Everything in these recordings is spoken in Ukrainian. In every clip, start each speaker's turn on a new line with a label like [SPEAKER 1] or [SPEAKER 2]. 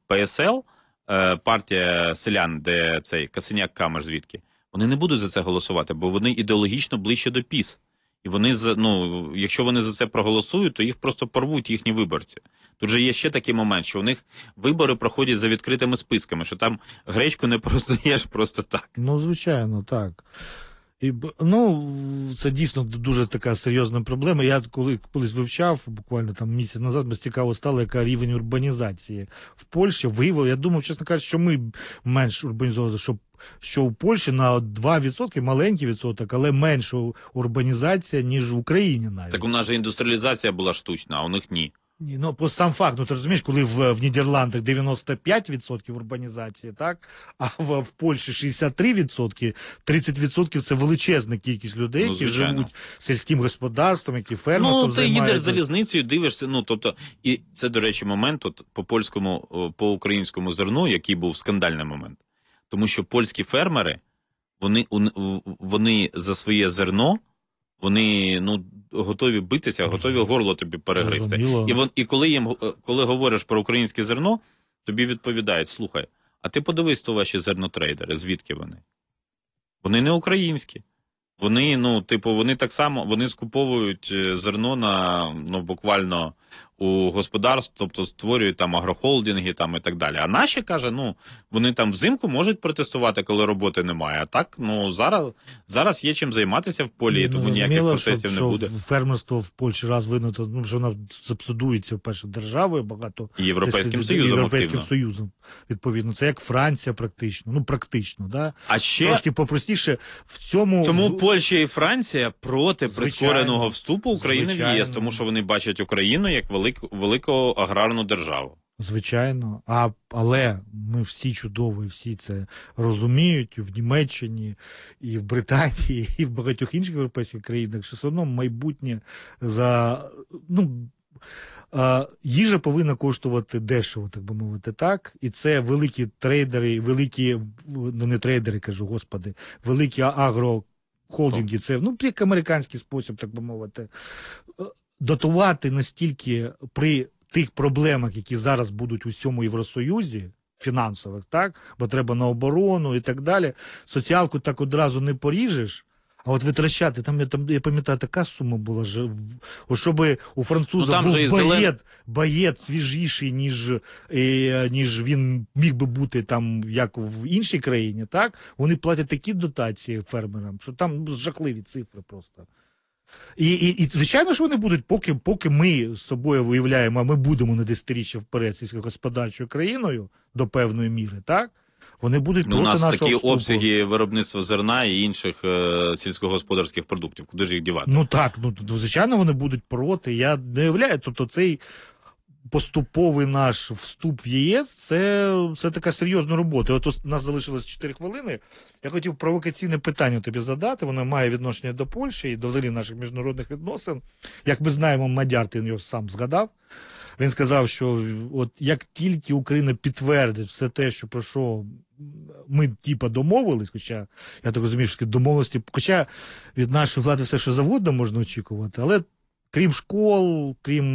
[SPEAKER 1] ПСЛ, партія селян, де цей Касиняк Камеш звідки, вони не будуть за це голосувати, бо вони ідеологічно ближче до ПІС. І вони, якщо вони за це проголосують, то їх просто порвуть їхні виборці. Тут же є ще такий момент, що у них вибори проходять за відкритими списками, що там гречку не прознаєш просто так.
[SPEAKER 2] Ну, звичайно, так. І, це дійсно дуже така серйозна проблема. Я колись вивчав, буквально там місяць назад, без цікаво стало, яка рівень урбанізації в Польщі. Виявив, я думав, чесно кажучи, що ми менш урбанізовані, що у Польщі на 2%, маленький відсоток, але менша урбанізація, ніж в Україні навіть.
[SPEAKER 1] Так у нас же індустріалізація була штучна, а у них ні.
[SPEAKER 2] Ні, просто сам факт, ти розумієш, коли в Нідерландах 95% урбанізації, так, а в Польщі 63%, 30% це величезна кількість людей, які живуть сільським господарством, які фермерством займаються.
[SPEAKER 1] Ти їдеш залізницею, дивишся, і це, до речі, момент по українському зерну, який був скандальний момент. Тому що польські фермери, вони за своє зерно, готові битися, готові горло тобі перегризти. І коли говориш про українське зерно, тобі відповідають: слухай, а ти подивись, то ваші зернотрейдери, звідки вони? Вони не українські. Вони так само, вони скуповують зерно буквально у господарств, тобто створюють там агрохолдинги там і так далі. А наші, каже, вони там взимку можуть протестувати, коли роботи немає. А так, зараз є чим займатися в полі, і тому ніяких протестів не буде.
[SPEAKER 2] Фермерство в Польщі раз винято, що вона субсидується, вперше, державою, багато...
[SPEAKER 1] Європейським
[SPEAKER 2] Союзом, відповідно. Це як Франція практично. Практично, да?
[SPEAKER 1] А ще...
[SPEAKER 2] Трошки попростіше в цьому...
[SPEAKER 1] Тому Польща і Франція проти прискореного вступу України в ЄС, тому що вони бачать Україну як велику аграрну державу.
[SPEAKER 2] Звичайно. Але ми всі чудово, і всі це розуміють і в Німеччині, і в Британії, і в багатьох інших європейських країнах, що все одно майбутнє їжа повинна коштувати дешево, так би мовити, так? І це великі трейдери, великі агрохолдинги, це, як американський спосіб, так би мовити, дотувати настільки при тих проблемах, які зараз будуть у всьому Євросоюзі, фінансових, так? Бо треба на оборону і так далі. Соціалку так одразу не поріжеш, а от витрачати, я пам'ятаю, така сума була, щоб у француза був боєць свіжіший, ніж він міг би бути там, як в іншій країні, так? Вони платять такі дотації фермерам, що там жахливі цифри просто. І звичайно ж вони будуть, поки ми з собою виявляємо, а ми будемо на 10-річчя вперед сільськогосподарчою країною до певної міри, так? Вони будуть проти нашого вступу. У нас такі обсяги виробництва зерна і інших сільськогосподарських продуктів. Куди ж їх дівати? Звичайно, вони будуть проти. Я не уявляю, тобто цей поступовий наш вступ в ЄС, це така серйозна робота. От у нас залишилось 4 хвилини. Я хотів провокаційне питання тобі задати. Воно має відношення до Польщі і до взагалі наших міжнародних відносин. Як ми знаємо, Мадяр, ти його сам згадав. Він сказав, що от як тільки Україна підтвердить все те, що про що ми домовились, хоча, я так розумію, що домовленості, хоча від нашої влади все, що завгодно можна очікувати, але крім школ, крім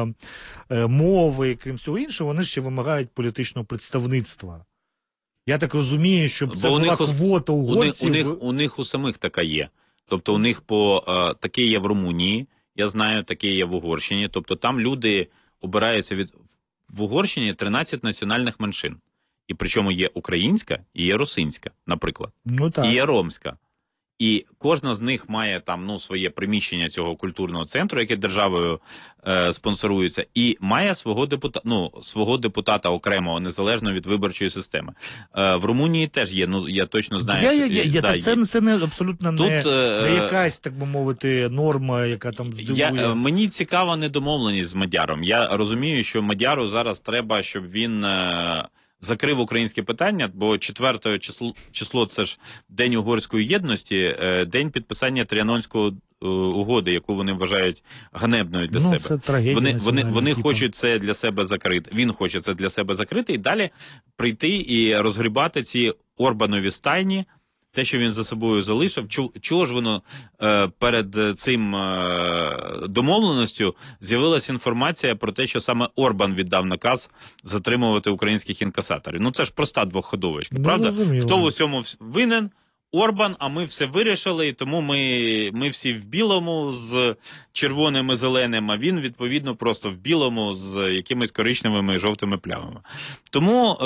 [SPEAKER 2] мови, крім всього іншого, вони ще вимагають політичного представництва. Я так розумію, що це була квота угорців.
[SPEAKER 1] У них у самих така є. Тобто у них таке є в Румунії, я знаю, таке є в Угорщині. Тобто там люди обираються в Угорщині 13 національних меншин. І причому є українська і є русинська, наприклад. І є ромська. І кожна з них має там своє приміщення цього культурного центру, яке державою спонсорується, і має свого депутата окремого, незалежно від виборчої системи. В Румунії теж є, я точно знаю,
[SPEAKER 2] це не абсолютно не якась, так би мовити, норма, яка там здивує.
[SPEAKER 1] Мені цікава недомовленість з Мадяром. Я розумію, що Мадяру зараз треба, щоб він закрив українське питання, бо 4 число – це ж День Угорської єдності, день підписання Тріанонської угоди, яку вони вважають ганебною для себе.
[SPEAKER 2] Це трагедія.
[SPEAKER 1] Вони хочуть це для себе закрити. Він хоче це для себе закрити і далі прийти і розгрібати ці Орбанові стайні те, що він за собою залишив, чого ж воно перед цим домовленостю з'явилася інформація про те, що саме Орбан віддав наказ затримувати українських інкасаторів. Ну це ж проста двохходовочка, правда? Хто в усьому винен? Орбан, а ми все вирішили, і тому ми всі в білому з червоним і зеленим, а він, відповідно, просто в білому з якимись коричневими і жовтими плямами. Тому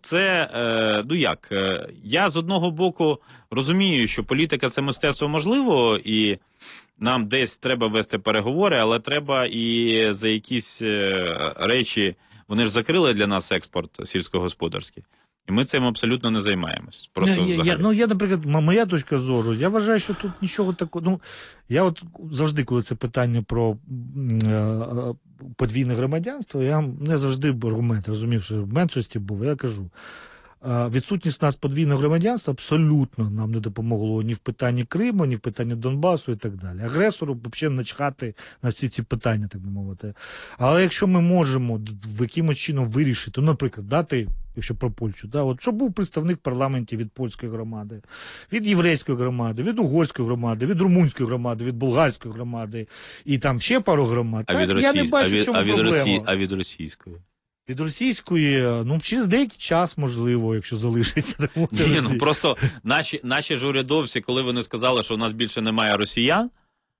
[SPEAKER 1] я з одного боку розумію, що політика – це мистецтво можливо, і нам десь треба вести переговори, але треба і за якісь речі, вони ж закрили для нас експорт сільськогосподарський. І ми цим абсолютно не займаємось.
[SPEAKER 2] Я, наприклад, моя точка зору, я вважаю, що тут нічого такого. Я от завжди, коли це питання про подвійне громадянство, я не завжди аргумент розумів, що в меншості був, я кажу. Відсутність нас подвійного громадянства абсолютно нам не допомогло ні в питанні Криму, ні в питанні Донбасу і так далі. Агресору взагалі начхати на всі ці питання, так би мовити. Але якщо ми можемо в якимось чином вирішити, наприклад, дати, якщо про Польщу, от щоб був представник в парламенті від польської громади, від єврейської громади, від угорської громади, від румунської громади, від болгарської громади і там ще пару громад. Я не бачу, в чому проблема.
[SPEAKER 1] А від російської?
[SPEAKER 2] Від російської, через деякий час, можливо, якщо залишиться.
[SPEAKER 1] Просто наші ж урядовці, коли вони сказали, що у нас більше немає росіян,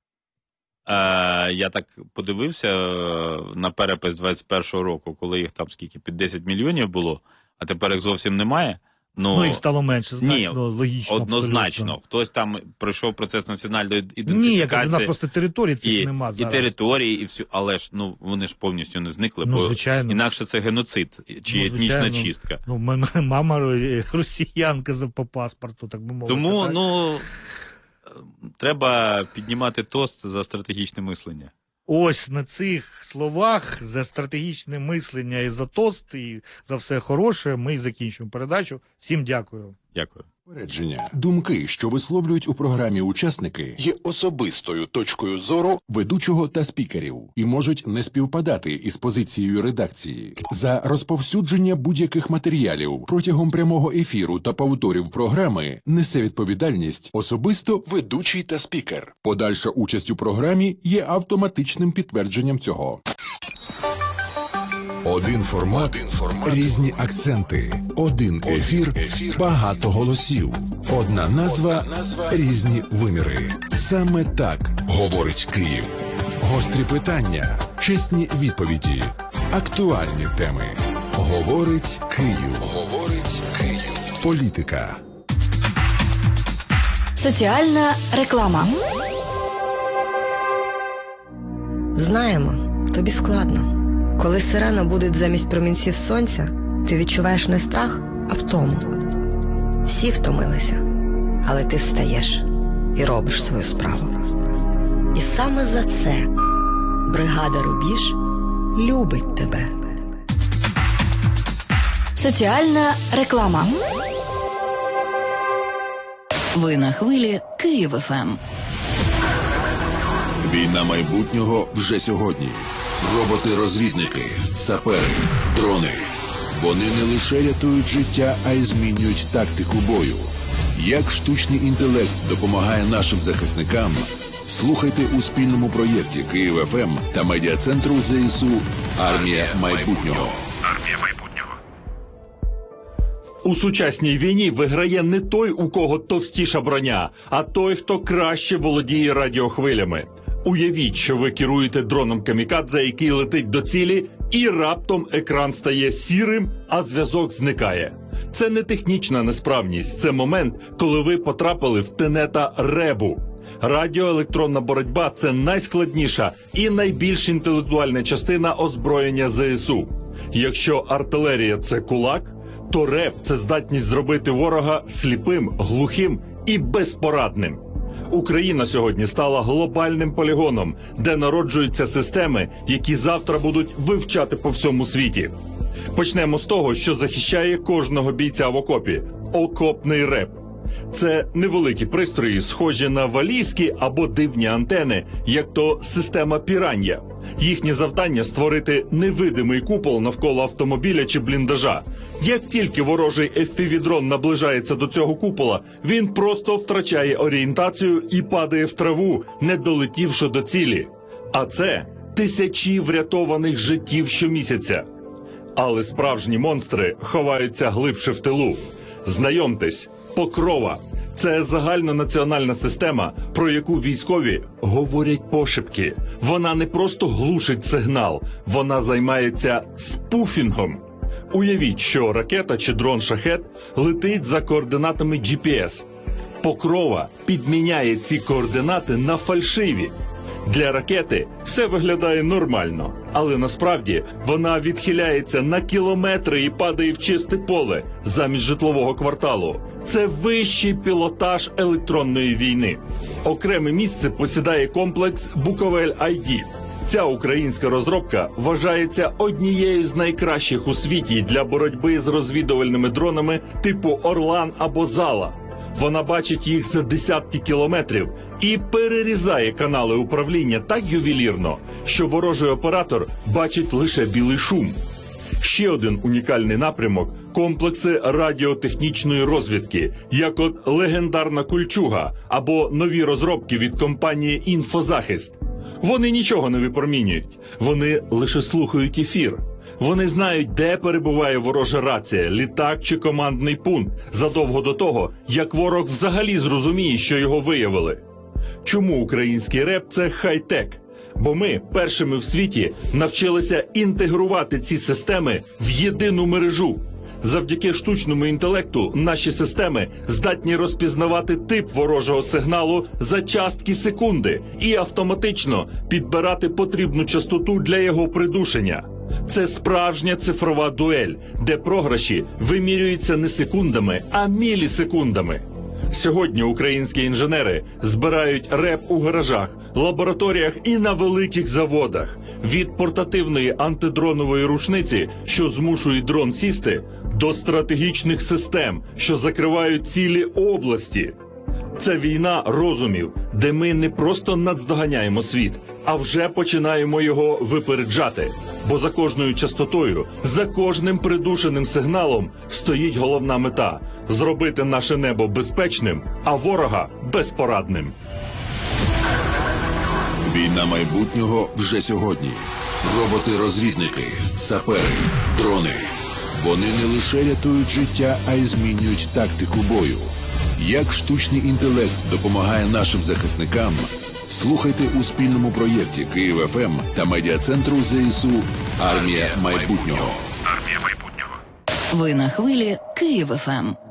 [SPEAKER 1] я так подивився на перепис 21-го року, коли їх там під 10 мільйонів було, а тепер їх зовсім немає.
[SPEAKER 2] Їх стало менше, значно, логічно.
[SPEAKER 1] Однозначно. Абсолютно. Хтось там пройшов процес національної ідентифікації.
[SPEAKER 2] Ні, у нас просто території цих нема зараз.
[SPEAKER 1] І території, і все. Але ж, вони ж повністю не зникли, бо
[SPEAKER 2] звичайно.
[SPEAKER 1] Інакше це геноцид, чи етнічна чистка.
[SPEAKER 2] Мама росіянка по паспорту, так би мовити.
[SPEAKER 1] Тому, треба піднімати тост за стратегічне мислення.
[SPEAKER 2] Ось на цих словах за стратегічне мислення і за тост, і за все хороше ми закінчуємо передачу. Всім дякую.
[SPEAKER 1] Дякую.
[SPEAKER 3] Попередження. Думки, що висловлюють у програмі учасники, є особистою точкою зору ведучого та спікерів і можуть не співпадати із позицією редакції. За розповсюдження будь-яких матеріалів протягом прямого ефіру та повторів програми несе відповідальність особисто ведучий та спікер. Подальша участь у програмі є автоматичним підтвердженням цього. Один формат, різні акценти, один ефір, багато голосів, одна назва, різні виміри. Саме так говорить Київ. Гострі питання, чесні відповіді, актуальні теми. Говорить Київ. Говорить Київ. Політика.
[SPEAKER 4] Соціальна реклама.
[SPEAKER 5] Знаємо, тобі складно. Коли сирена буде замість промінців сонця, ти відчуваєш не страх, а втому. Всі втомилися, але ти встаєш і робиш свою справу. І саме за це бригада «Рубіж» любить тебе.
[SPEAKER 4] Соціальна реклама.
[SPEAKER 6] Ви на хвилі Київ ФМ.
[SPEAKER 3] Війна майбутнього вже сьогодні. Роботи-розвідники, сапери, дрони. Вони не лише рятують життя, а й змінюють тактику бою. Як штучний інтелект допомагає нашим захисникам, слухайте у спільному проєкті Київ ФМ та медіа-центру ЗСУ «Армія майбутнього».
[SPEAKER 7] У сучасній війні виграє не той, у кого товстіша броня, а той, хто краще володіє радіохвилями. Уявіть, що ви керуєте дроном камікадзе, який летить до цілі, і раптом екран стає сірим, а зв'язок зникає. Це не технічна несправність, це момент, коли ви потрапили в тенета РЕБу. Радіоелектронна боротьба – це найскладніша і найбільш інтелектуальна частина озброєння ЗСУ. Якщо артилерія – це кулак, то РЕБ – це здатність зробити ворога сліпим, глухим і безпорадним. Україна сьогодні стала глобальним полігоном, де народжуються системи, які завтра будуть вивчати по всьому світі. Почнемо з того, що захищає кожного бійця в окопі – окопний РЕБ. Це невеликі пристрої, схожі на валізки або дивні антени, як то система «Піран'я». Їхнє завдання – створити невидимий купол навколо автомобіля чи бліндажа. Як тільки ворожий FPV-дрон наближається до цього купола, він просто втрачає орієнтацію і падає в траву, не долетівши до цілі. А це тисячі врятованих життів щомісяця. Але справжні монстри ховаються глибше в тилу. Знайомтесь, Покрова – це загальнонаціональна система, про яку військові говорять пошепки. Вона не просто глушить сигнал, вона займається спуфінгом. Уявіть, що ракета чи дрон «Шахед» летить за координатами GPS. Покрова підміняє ці координати на фальшиві. Для ракети все виглядає нормально, але насправді вона відхиляється на кілометри і падає в чисте поле замість житлового кварталу. Це вищий пілотаж електронної війни. Окреме місце посідає комплекс «Буковель-ID». Ця українська розробка вважається однією з найкращих у світі для боротьби з розвідувальними дронами типу «Орлан» або «Зала». Вона бачить їх за десятки кілометрів і перерізає канали управління так ювелірно, що ворожий оператор бачить лише білий шум. Ще один унікальний напрямок – комплекси радіотехнічної розвідки, як от легендарна «Кольчуга» або нові розробки від компанії «Інфозахист». Вони нічого не випромінюють, вони лише слухають ефір. Вони знають, де перебуває ворожа рація, літак чи командний пункт, задовго до того, як ворог взагалі зрозуміє, що його виявили. Чому український реп – це хай-тек? Бо ми першими в світі навчилися інтегрувати ці системи в єдину мережу. Завдяки штучному інтелекту наші системи здатні розпізнавати тип ворожого сигналу за частки секунди і автоматично підбирати потрібну частоту для його придушення. Це справжня цифрова дуель, де програші вимірюються не секундами, а мілісекундами. Сьогодні українські інженери збирають реп у гаражах, лабораторіях і на великих заводах. Від портативної антидронової рушниці, що змушує дрон сісти, до стратегічних систем, що закривають цілі області. Це війна розумів, де ми не просто наздоганяємо світ, а вже починаємо його випереджати. Бо за кожною частотою, за кожним придушеним сигналом стоїть головна мета – зробити наше небо безпечним, а ворога безпорадним.
[SPEAKER 3] Війна майбутнього вже сьогодні. Роботи-розвідники, сапери, дрони. Вони не лише рятують життя, а й змінюють тактику бою. Як штучний інтелект допомагає нашим захисникам, слухайте у спільному проєкті Київ ФМ та медіа-центру ЗСУ «Армія майбутнього».
[SPEAKER 6] Ви на хвилі Київ ФМ.